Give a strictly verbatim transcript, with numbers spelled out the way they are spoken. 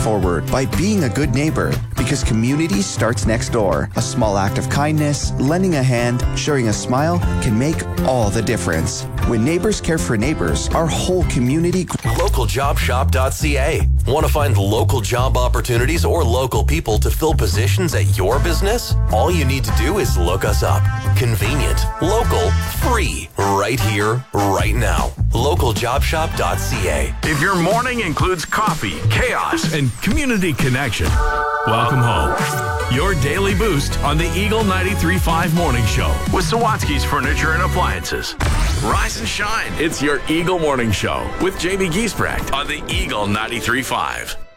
forward by being a good neighbor, because community starts next door. A small act of kindness, lending a hand, sharing a smile can make all the difference. When neighbors care for neighbors, our whole community... local job shop dot c a. Want to find local job opportunities or local people to fill positions at your business? All you need to do is look us up. Convenient, local, free, right here, right now. local job shop dot c a. If your morning includes coffee, chaos, and community connection, welcome home. Your daily boost on the Eagle ninety-three point five Morning Show with Sawatsky's Furniture and Appliances. Rise and shine. It's your Eagle Morning Show with Jamie Giesbrecht on the Eagle ninety-three point five.